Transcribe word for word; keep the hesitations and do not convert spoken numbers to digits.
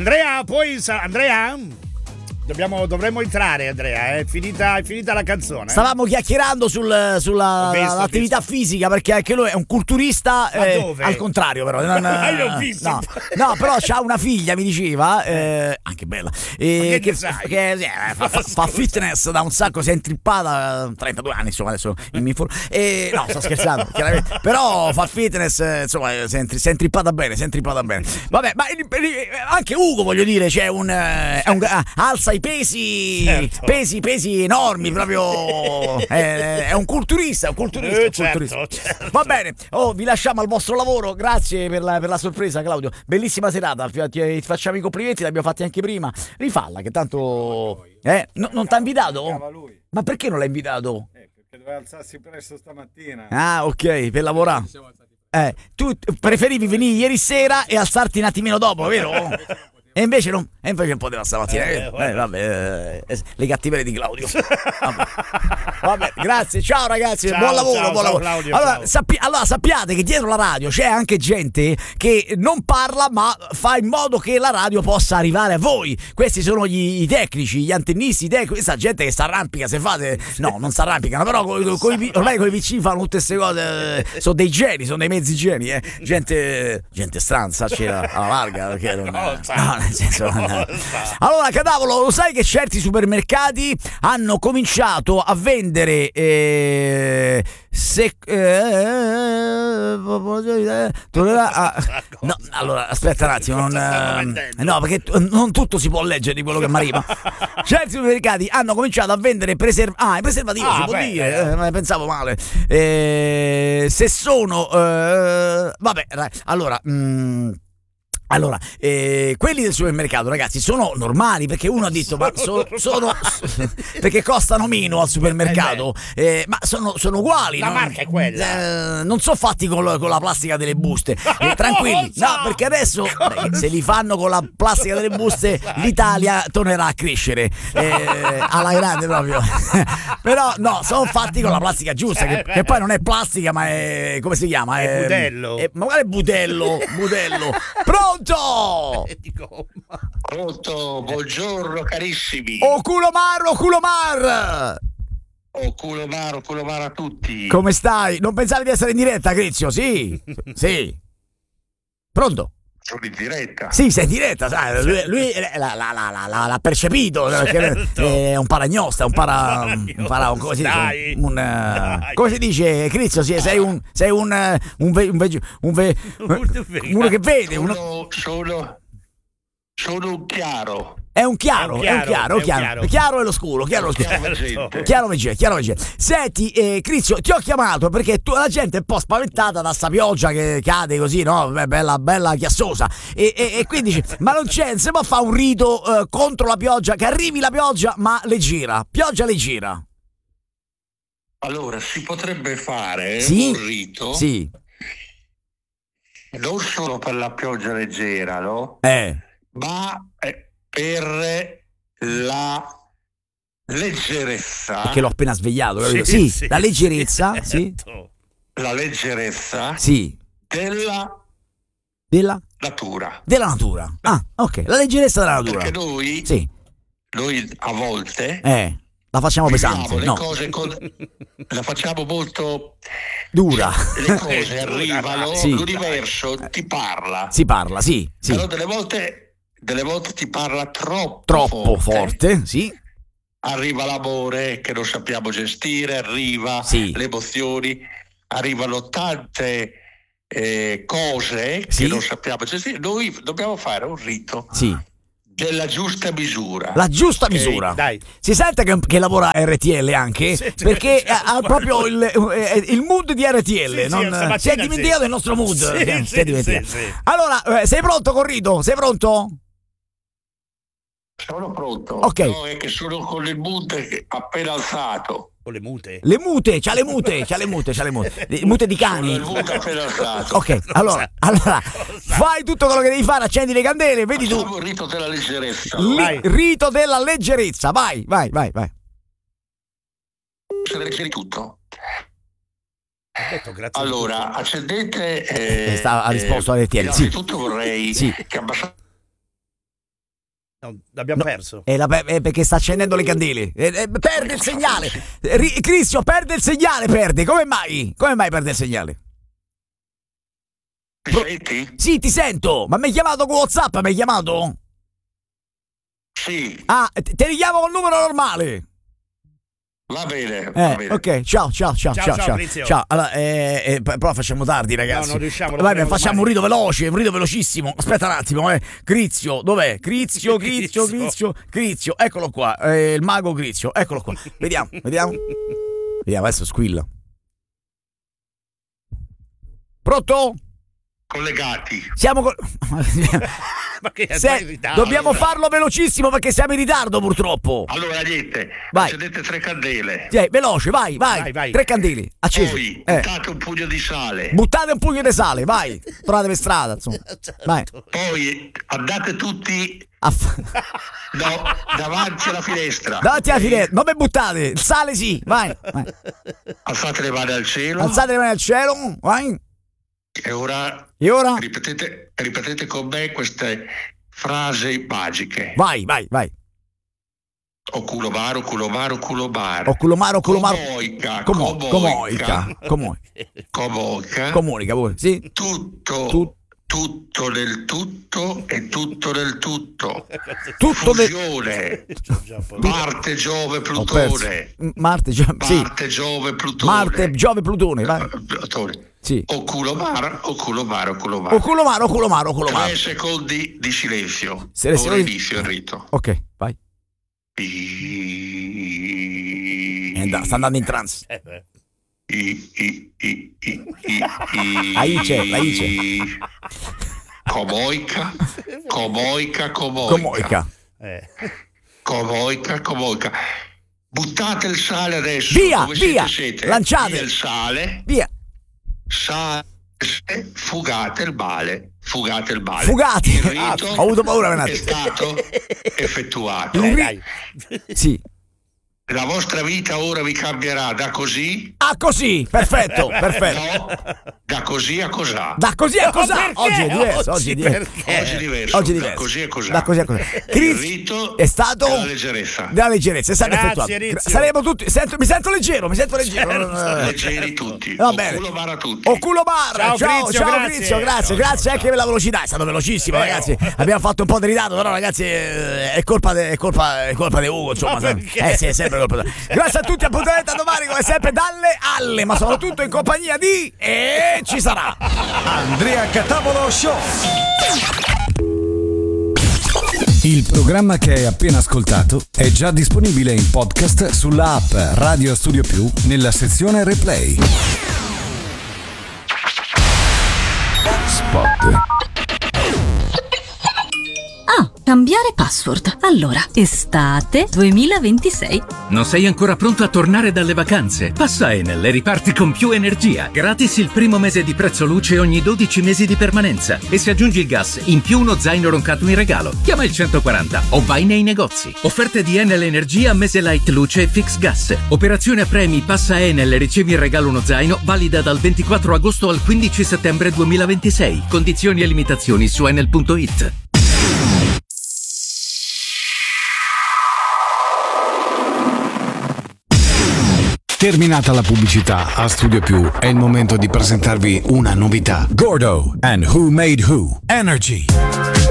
Andrea, poi sa- Andrea? Dobbiamo, dovremmo entrare, Andrea. È finita, è finita la canzone. Stavamo chiacchierando sul, sulla visto, l'attività fisica, perché anche lui è un culturista. Ma eh, dove? Al contrario, però. Non, Ah, io l'ho visto. No, no, però c'ha una figlia, mi diceva, eh, anche bella, eh, che che, ne sai? che, eh, fa, fa- fa fitness da un sacco, si è intrippata, trentadue anni, insomma, adesso il mi informo. E, no, sto scherzando, chiaramente. Però fa fitness, eh, insomma, si è, intri- si è intrippata bene, si è intrippata bene. Vabbè, ma eh, anche Ugo, voglio dire, c'è un, eh, è un ah, alza i pesi, certo. pesi, pesi enormi, proprio è, è un culturista, è un culturista, Eh, un culturista. certo, certo. Va bene, oh, vi lasciamo al vostro lavoro, grazie per la, per la sorpresa, Claudio, bellissima serata, ti, ti facciamo i complimenti, l'abbiamo fatti anche prima, rifalla che tanto eh, no, non ti ha invitato? Ma perché non l'hai invitato? Eh, perché doveva alzarsi presto stamattina. Ah, ok, per lavorare. Eh, tu preferivi venire ieri sera e alzarti un attimino dopo, vero? E invece non, e invece non poteva stamattina. Eh, eh, vabbè, eh, le cattiverie di Claudio. Vabbè. Vabbè, grazie, ciao ragazzi, Ciao, buon lavoro, ciao, buon ciao, lavoro. Claudio, allora, ciao. sappi- allora sappiate che dietro la radio c'è anche gente che non parla, ma fa in modo che la radio possa arrivare a voi. Questi sono gli, i tecnici, gli antennisti, i tec- questa gente che si arrampica, se fate, no, non si arrampicano, però co- co- coi- ormai con i P C fanno tutte queste cose, eh, sono dei geni, sono dei mezzi geni, eh. gente, gente stranza, c'era alla larga, perché non, no, nel senso, non- allora, Cadavolo, lo sai che certi supermercati hanno cominciato a vendere eh, se, eh, no, allora aspetta un attimo, non, eh, no, perché t- non tutto si può leggere di quello che mi arriva. Certi supermercati hanno cominciato a vendere preserv- ah, preservativo, Ah, si può beh, dire, eh, pensavo male. Eh, se sono eh, vabbè, ra- allora mh, Allora, eh, quelli del supermercato, ragazzi, sono normali, perché uno ha detto, ma so- sono perché costano meno al supermercato, eh, ma sono, sono uguali. La non, marca è quella. eh, non sono fatti con, lo- con la plastica delle buste. Eh, tranquilli, no, perché adesso eh, se li fanno con la plastica delle buste, l'Italia tornerà a crescere eh, alla grande proprio. Però no, sono fatti con la plastica giusta, che, che poi non è plastica, ma è, come si chiama? È budello. è- ma quale budello? Budello. Pronto? Pronto, buongiorno carissimi. Oh culomar, oh culomar! Oh, culo maro, culo maro a tutti. Come stai? Non pensavi di essere in diretta, Crizio? Sì, sì. Pronto? Sono in diretta. Sì, sei in diretta, sai, lui, lui l'ha, l'ha- l'ha- l'ha- l'ha percepito, perché Certo. è un paragnosta, un para, un para un- come si dice, Dai. un, eh, Dai. come si dice, Crizio, sì, sei un, sei un, eh, un, ve- un, ve- un ve- uno che vede, uno, Sono, sono, sono un chiaro. è un chiaro, è un chiaro, è un chiaro, è un chiaro. chiaro è lo scuro, chiaro è lo scuro. Chiaro gente. Chiaro Vigè, chiaro Vigè. Senti, eh, Crizio, ti ho chiamato perché tu, la gente è un po' spaventata da sta pioggia che cade così, no? Beh, bella, bella chiassosa. E, e, e quindi dice, ma non c'è, non si può fare un rito eh, contro la pioggia, che arrivi la pioggia, ma leggera. Pioggia leggera. Allora, si potrebbe fare Sì? un rito Sì. non solo per la pioggia leggera, no? Eh. Ma eh, per la leggerezza. Perché l'ho appena svegliato, capito? Sì, Sì, sì, la leggerezza, sì. certo. La leggerezza Sì. della Della? natura. Della natura. Ah, ok, la leggerezza della natura. Perché noi, Sì. noi a volte Eh. La facciamo viviamo pesante, le no? cose con... la facciamo molto Dura. le cose arrivano, Sì. l'universo ti parla, Si parla, sì, sì. però delle volte delle volte ti parla troppo, Troppo forte, sì. Arriva l'amore che non sappiamo gestire, arriva Sì. le emozioni, arrivano tante eh, cose Sì. che non sappiamo gestire. Noi dobbiamo fare un rito Sì. della giusta misura. La giusta Ok? misura. Dai. Si sente che, che lavora a R T L anche? Sì, certo, perché certo. ha proprio il, eh, il mood di R T L. Sì, sì, non- stamattina si è dimenticato sì. del nostro mood. Sì, Si è- sì, si è dimenticato. sì, sì. Allora, eh, sei pronto, Corrito? Sei pronto? Sono pronto. Ok. No, è che sono con il mood appena alzato. Con le mute. Le mute, c'ha le mute, c'ha le mute, c'ha le mute. Le mute di Sono cani. il mood appena alzato. Ok, allora, allora, fai tutto quello che devi fare, accendi le candele, vedi tu. Facciamo il rito della leggerezza. Li- Vai. rito della leggerezza, vai, vai, vai, vai. Se leggeri tutto. Ho detto grazie. Allora, accendete. Eh, Eh, sta- ha risposto eh, alle T L, sì. Innanzitutto vorrei Sì. che abbassate No, l'abbiamo No, perso. è la pe- è perché sta accendendo le candele. Eh, eh, perde il segnale. Ri- Cristian, perde il segnale, perde. Come mai? Come mai perde il segnale? Mi senti? Sì, ti sento. Ma mi hai chiamato con WhatsApp? Mi hai chiamato? Sì, Ah, t- te richiamo col numero normale. va bene, va Eh, bene. ok, ciao, ciao, ciao, Ciao, ciao, ciao, ciao. Crizio. Ciao. Allora, eh, eh, p- però facciamo tardi, ragazzi. No, non riusciamo, lo Vai, faremo facciamo un domani. rito veloce, un rito velocissimo. Aspetta un attimo, eh. Crizio, dov'è? Crizio, Crizio, Crizio. Crizio, Crizio. Eccolo qua, eh, il mago Crizio. Eccolo qua. Vediamo, vediamo. Vediamo, adesso squilla. Pronto? Collegati. Siamo col... Ma che Se- sei in ritardo? dobbiamo farlo velocissimo perché siamo in ritardo purtroppo. Allora, niente, Vai. accendete tre candele. Sì, veloce, vai, vai. Vai, vai. Tre candeli, accesi. Poi Eh. buttate un pugno di sale. Buttate un pugno di sale, vai. Trovate per strada, insomma. Vai. Poi andate tutti A f- no, davanti alla finestra. Davanti alla finestra, non mi buttate, il sale sì, vai, vai. Alzate le mani al cielo. Alzate le mani al cielo, vai. E ora E ora? ripetete, ripetete con me queste frasi magiche. Vai, vai, vai. O culo maro, culo maro, culo maro. O culomaro, culomaro. Comoica, Como- comoica. Comoica, comoica. Comoica. Comunica pure, sì. Tutto, Tu- tutto nel tutto e tutto nel tutto. Tutto nel- Fusione. Già, poi- Marte, Giove, Ho perso. Plutone. M- Marte, Gio- sì. Marte, Giove, Plutone. Marte, Giove, Plutone, vai. Eh, Plutone. Sì. O culo maro, o culo maro, culo maro. O culomaro, o culomaro, o culomaro. Tre secondi di silenzio. Se le Ora secondi- inizio il rito. Ok, vai. I, Eh, da- sta andando in trance. Eh, beh. I, i, i, i, i, i. La Ice, la Ice. Comoica, comoica, comoica. Comoica. Eh. Comoica, comoica. Buttate il sale adesso. Via, Dove via. siete, siete? Lanciate. Via il sale. Via. Sale. Fugate il male. Fugate il male. Fugate. Il rito Ah, ho avuto paura un è attimo. stato effettuato. Dai, dai. Sì. La vostra vita ora vi cambierà da così. Ah, così, perfetto, perfetto. No, da così a cos'ha. Da così a cos'ha? perché? Oggi è diverso, oggi è diverso. perché? Oggi è diverso. Oggi è Da diverso. così a cos'ha. Da così a cos'ha. Il Cris- rito è stato della leggerezza. della leggerezza, è stato Grazie, effettuato. Rizio. Gra- saremo tutti, sento- mi sento leggero, mi sento leggero. Eh, Leggeri tutti. Va O bene. culo bara tutti. O culo barra, Ciao, ciao, Crizio, ciao grazie. Crizio, grazie, Ciao, grazie ciao, anche per la velocità, è stato velocissimo, Eh, ragazzi. oh. Abbiamo fatto un po' di ritardo, però ragazzi eh, è colpa de- è colpa è colpa di Ugo, insomma. Ma sai. perché? Eh sì, è sempre colpa. di- Grazie a tutti, appuntamento a domani come sempre dalle alle, ma soprattutto in compagnia di e ci sarà Andrea Catavolo Show. Il programma che hai appena ascoltato è già disponibile in podcast sulla app Radio Studio Più nella sezione Replay. Spot. Ah, cambiare password. Allora, estate duemilaventisei. Non sei ancora pronto a tornare dalle vacanze? Passa Enel e riparti con più energia. Gratis il primo mese di prezzo luce ogni dodici mesi di permanenza. E se aggiungi il gas, in più uno zaino roncato in regalo. Chiama il centoquaranta o vai nei negozi. Offerte di Enel Energia, mese light luce e fix gas. Operazione a premi, passa Enel e ricevi in regalo uno zaino, valida dal ventiquattro agosto al quindici settembre duemilaventisei. Condizioni e limitazioni su enel punto it. Terminata la pubblicità, a Studio Più è il momento di presentarvi una novità. Gordo and Who Made Who. Energy.